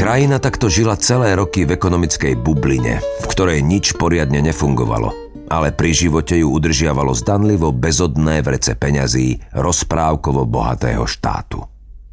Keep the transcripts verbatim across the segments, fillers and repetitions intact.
Krajina takto žila celé roky v ekonomickej bubline, v ktorej nič poriadne nefungovalo, ale pri živote ju udržiavalo zdanlivo bezodné vrece peňazí rozprávkovo bohatého štátu.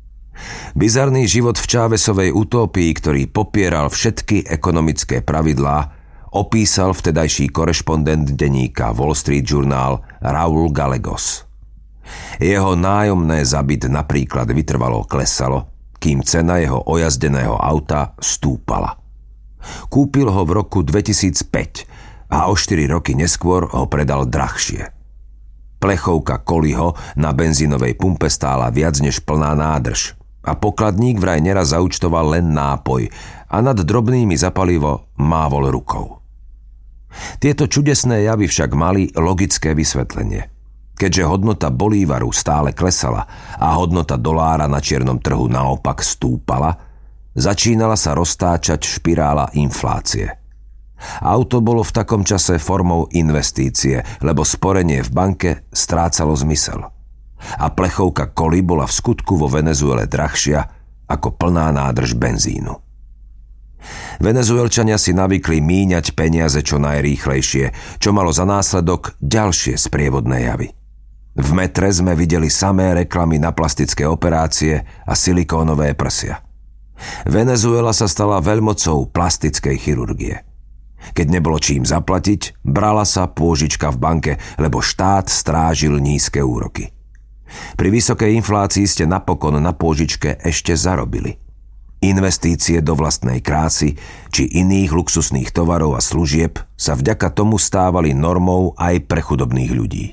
Bizarný život v Chávezovej utópii, ktorý popieral všetky ekonomické pravidlá, opísal vtedajší korešpondent denníka Wall Street Journal Raúl Gallegos. Jeho nájomné za byt napríklad vytrvalo klesalo, kým cena jeho ojazdeného auta stúpala. Kúpil ho v roku dvetisícpäť a o štyri roky neskôr ho predal drahšie. Plechovka Koliho na benzínovej pumpe stála viac než plná nádrž a pokladník vraj neraz zaúčtoval len nápoj a nad drobnými za palivo mávol rukou. Tieto čudesné javy však mali logické vysvetlenie. Keďže hodnota bolívaru stále klesala a hodnota dolára na čiernom trhu naopak stúpala, začínala sa roztáčať špirála inflácie. Auto bolo v takom čase formou investície, lebo sporenie v banke strácalo zmysel. A plechovka Koli bola v skutku vo Venezuele drahšia ako plná nádrž benzínu. Venezuelčania si navykli míňať peniaze čo najrýchlejšie, čo malo za následok ďalšie sprievodné javy. V metre sme videli samé reklamy na plastické operácie a silikónové prsia. Venezuela sa stala veľmocou plastickej chirurgie. Keď nebolo čím zaplatiť, brala sa pôžička v banke, lebo štát strážil nízke úroky. Pri vysokej inflácii ste napokon na pôžičke ešte zarobili. Investície do vlastnej krásy či iných luxusných tovarov a služieb sa vďaka tomu stávali normou aj pre chudobných ľudí.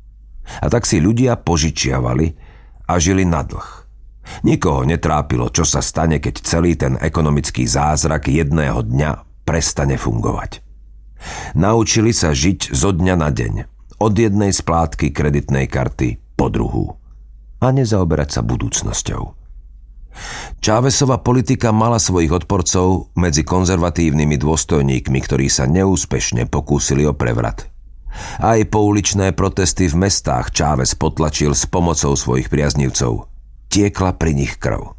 A tak si ľudia požičiavali a žili na dlh. Nikoho netrápilo, čo sa stane, keď celý ten ekonomický zázrak jedného dňa prestane fungovať. Naučili sa žiť zo dňa na deň, od jednej splátky kreditnej karty po druhú a nezaoberať sa budúcnosťou. Chávezova politika mala svojich odporcov medzi konzervatívnymi dôstojníkmi, ktorí sa neúspešne pokúsili o prevrat. Aj pouličné protesty v mestách Chávez potlačil s pomocou svojich priaznivcov. Tiekla pri nich krv.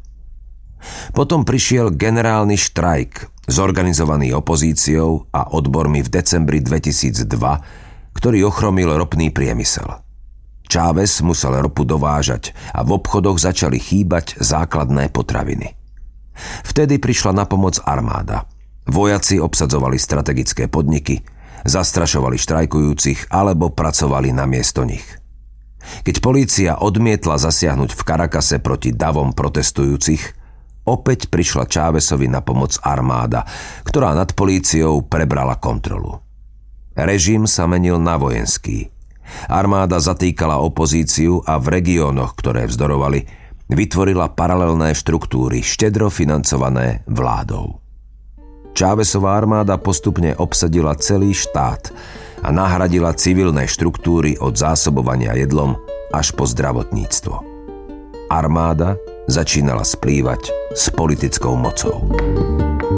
Potom prišiel generálny štrajk, zorganizovaný opozíciou a odbormi v decembri dvetisícdva, ktorý ochromil ropný priemysel. Chávez musel ropu dovážať a v obchodoch začali chýbať základné potraviny. Vtedy prišla na pomoc armáda. Vojaci obsadzovali strategické podniky, zastrašovali štrajkujúcich alebo pracovali namiesto nich. Keď polícia odmietla zasiahnuť v Karakase proti davom protestujúcich, opäť prišla Chávezovi na pomoc armáda, ktorá nad políciou prebrala kontrolu. Režim sa menil na vojenský. Armáda zatýkala opozíciu a v regiónoch, ktoré vzdorovali, vytvorila paralelné štruktúry, štedro financované vládou. Chávezová armáda postupne obsadila celý štát a nahradila civilné štruktúry od zásobovania jedlom až po zdravotníctvo. Armáda začínala splývať s politickou mocou.